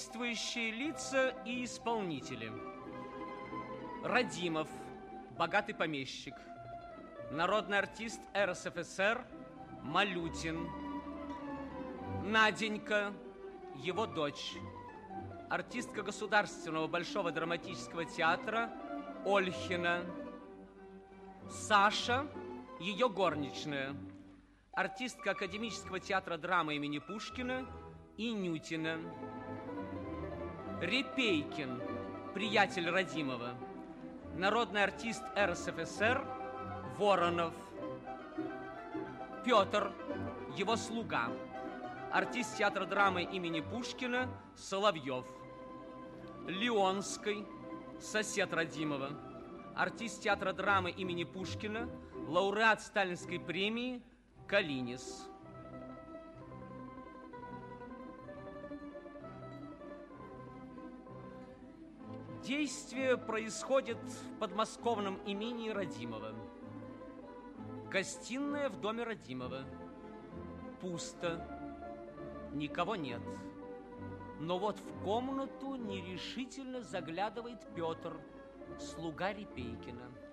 Действующие лица и исполнители. Радимов, богатый помещик. Народный артист РСФСР Малютин. Наденька, его дочь. Артистка Государственного Большого драматического театра Ольхина. Саша, ее горничная. Артистка Академического театра драмы имени Пушкина Инютина. Репейкин, приятель Радимова. Народный артист РСФСР Воронов. Петр, его слуга. Артист театра драмы имени Пушкина Соловьев. Леонский, сосед Радимова. Артист театра драмы имени Пушкина, лауреат Сталинской премии Калинис. Действие происходит в подмосковном имении Радимова. Гостиная в доме Радимова. Пусто. Никого нет. Но вот в комнату нерешительно заглядывает Петр, слуга Репейкина.